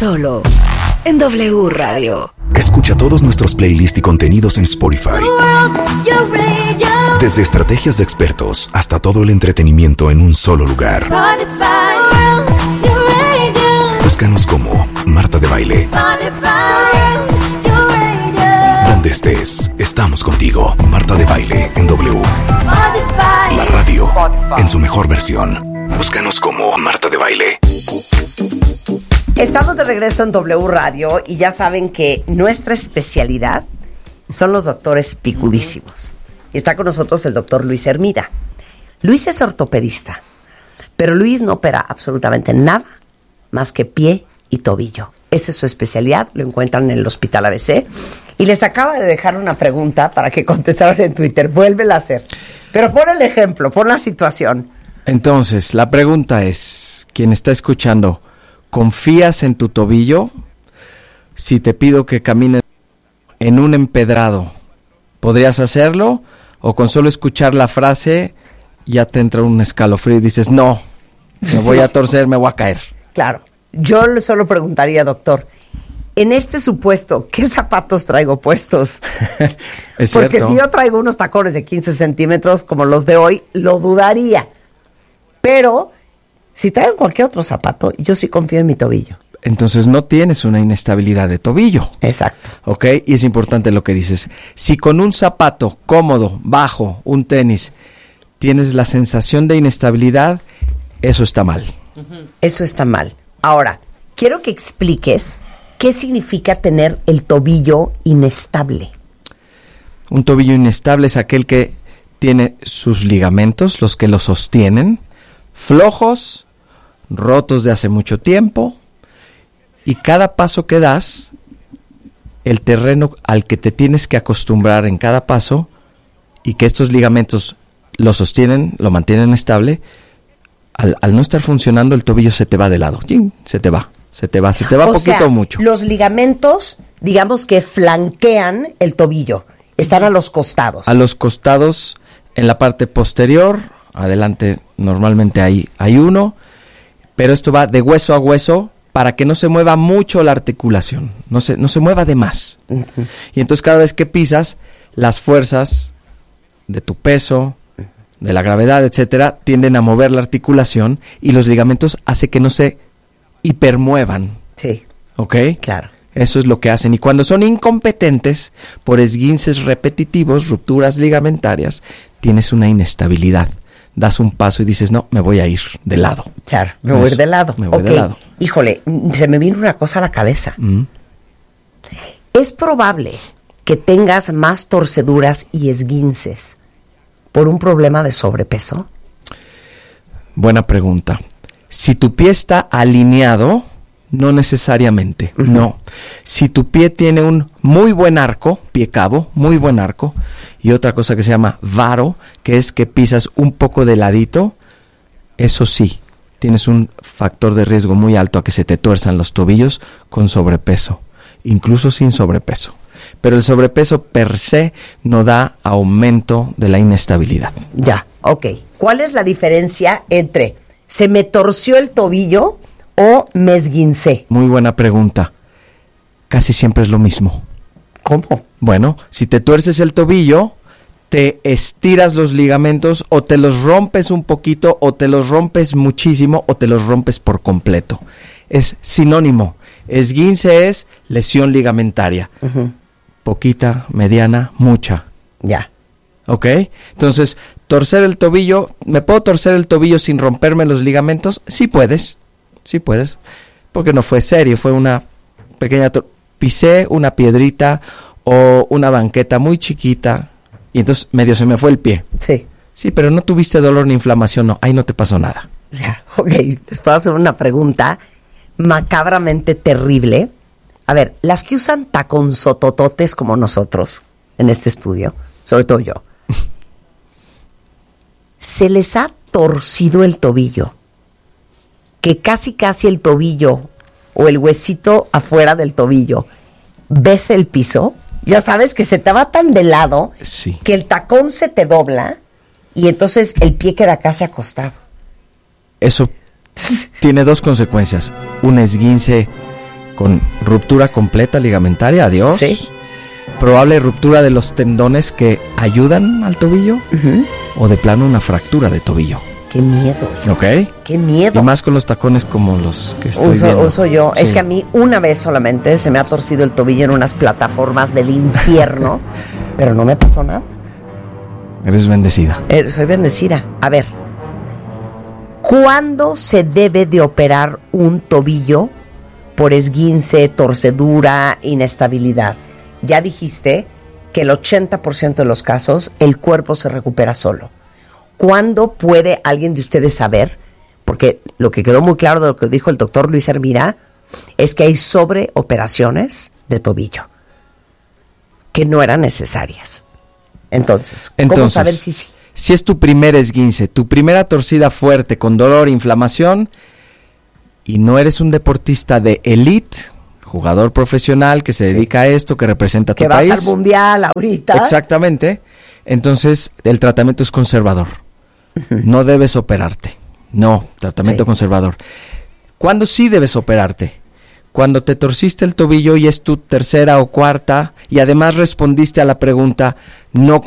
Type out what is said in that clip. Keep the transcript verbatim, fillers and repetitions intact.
Solo en W Radio. Escucha todos nuestros playlists y contenidos en Spotify. Desde estrategias de expertos hasta todo el entretenimiento en un solo lugar. Búscanos como Marta de Baile. Donde estés, estamos contigo. Marta de Baile en W. La radio en su mejor versión. Búscanos como Marta de Baile. Estamos de regreso en W Radio y ya saben que nuestra especialidad son los doctores picudísimos. Y está con nosotros el doctor Luis Hermida. Luis es ortopedista, pero Luis no opera absolutamente nada más que pie y tobillo. Esa es su especialidad, lo encuentran en el Hospital A B C. Y les acaba de dejar una pregunta para que contestaran en Twitter. Vuélvela a hacer. Pero pon el ejemplo, pon la situación. Entonces, la pregunta es, quien está escuchando, ¿confías en tu tobillo? Si te pido que camines en un empedrado, ¿podrías hacerlo? ¿O con solo escuchar la frase ya te entra un escalofrío y dices, no, me voy a torcer, me voy a caer? Claro. Yo solo preguntaría, doctor, en este supuesto, ¿qué zapatos traigo puestos? Es Porque cierto. si yo traigo unos tacones de quince centímetros como los de hoy, lo dudaría. Pero si traigo cualquier otro zapato, yo sí confío en mi tobillo. Entonces no tienes una inestabilidad de tobillo. Exacto. ¿Ok? Y es importante lo que dices. Si con un zapato cómodo, bajo, un tenis, tienes la sensación de inestabilidad, eso está mal. Eso está mal. Ahora, quiero que expliques qué significa tener el tobillo inestable. Un tobillo inestable es aquel que tiene sus ligamentos, los que lo sostienen, flojos, rotos de hace mucho tiempo, y cada paso que das, el terreno al que te tienes que acostumbrar en cada paso, y que estos ligamentos lo sostienen, lo mantienen estable, al, al no estar funcionando, el tobillo se te va de lado, ¡Chin! se te va, se te va, se te va O poquito sea, o mucho. Los ligamentos, digamos que flanquean el tobillo, están a los costados. A los costados, en la parte posterior, adelante normalmente hay, hay uno, pero esto va de hueso a hueso para que no se mueva mucho la articulación, no se, no se mueva de más. Uh-huh. Y entonces cada vez que pisas, las fuerzas de tu peso, de la gravedad, etcétera, tienden a mover la articulación y los ligamentos hace que no se hipermuevan. Sí. ¿Ok? Claro. Eso es lo que hacen. Y cuando son incompetentes por esguinces repetitivos, rupturas ligamentarias, tienes una inestabilidad. Das un paso y dices, no, me voy a ir de lado. Claro, me voy a ir de lado. Me voy okay. de lado. Híjole, se me vino una cosa a la cabeza. Mm. Es probable que tengas más torceduras y esguinces por un problema de sobrepeso. Buena pregunta. Si tu pie está alineado, no necesariamente, uh-huh. no. Si tu pie tiene un muy buen arco, pie cabo, muy buen arco, y otra cosa que se llama varo, que es que pisas un poco de ladito, eso sí, tienes un factor de riesgo muy alto a que se te tuerzan los tobillos con sobrepeso, incluso sin sobrepeso. Pero el sobrepeso per se no da aumento de la inestabilidad. Ya, ok. ¿Cuál es la diferencia entre se me torció el tobillo o me esguincé? Muy buena pregunta. Casi siempre es lo mismo. ¿Cómo? Bueno, si te tuerces el tobillo, te estiras los ligamentos o te los rompes un poquito o te los rompes muchísimo o te los rompes por completo. Es sinónimo. Esguince es lesión ligamentaria. Uh-huh. Poquita, mediana, mucha. Ya. ¿Ok? Entonces, torcer el tobillo, ¿me puedo torcer el tobillo sin romperme los ligamentos? Sí puedes, sí puedes, porque no fue serio, fue una pequeña, tor- pisé una piedrita o una banqueta muy chiquita y entonces medio se me fue el pie. Sí. Sí, pero no tuviste dolor ni inflamación, no, ahí no te pasó nada. Ya, ok, les puedo hacer una pregunta macabramente terrible. A ver, las que usan taconzotototes como nosotros en este estudio, sobre todo yo, se les ha torcido el tobillo, que casi casi el tobillo o el huesito afuera del tobillo besa el piso. Ya sabes que se te va tan de lado sí. que el tacón se te dobla y entonces el pie queda casi acostado. Eso tiene dos consecuencias. Un esguince con ruptura completa ligamentaria, adiós. Sí. Probable ruptura de los tendones que ayudan al tobillo, Uh-huh. o de plano una fractura de tobillo. Qué miedo. ¿Ok? Qué miedo. Y más con los tacones como los que estoy uso, viendo. uso yo. Sí. Es que a mí una vez solamente se me ha torcido el tobillo en unas plataformas del infierno, pero no me pasó nada. Eres bendecida. Eh, soy bendecida. A ver, ¿cuándo se debe de operar un tobillo por esguince, torcedura, inestabilidad? Ya dijiste que el ochenta por ciento de los casos el cuerpo se recupera solo. ¿Cuándo puede alguien de ustedes saber? Porque lo que quedó muy claro de lo que dijo el doctor Luis Hermida es que hay sobreoperaciones de tobillo que no eran necesarias. Entonces, ¿cómo Entonces, saber si sí? Si es tu primer esguince, tu primera torcida fuerte con dolor, inflamación, y no eres un deportista de elite, jugador profesional que se Sí. dedica a esto, que representa a tu Que vas país. al mundial ahorita. Exactamente. Entonces, el tratamiento es conservador. No debes operarte. No, tratamiento Sí. conservador. ¿Cuándo sí debes operarte? Cuando te torciste el tobillo y es tu tercera o cuarta y además respondiste a la pregunta, no